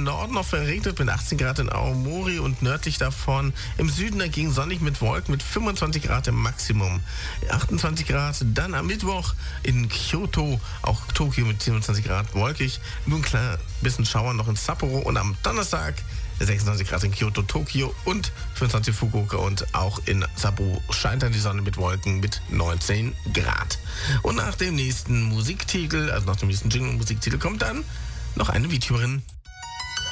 Norden noch verregnet mit 18 Grad in Aomori und nördlich davon. Im Süden dagegen sonnig mit Wolken mit 25 Grad im Maximum. 28 Grad dann am Mittwoch in Kyoto, auch Tokio mit 27 Grad wolkig. Nur ein kleiner bisschen Schauer noch in Sapporo und am Donnerstag 26 Grad in Kyoto, Tokio und 25 Fukuoka und auch in Sapporo scheint dann die Sonne mit Wolken mit 19 Grad. Und nach dem nächsten Musiktitel, also nach dem nächsten Jingle-Musiktitel kommt dann noch eine VTuberin.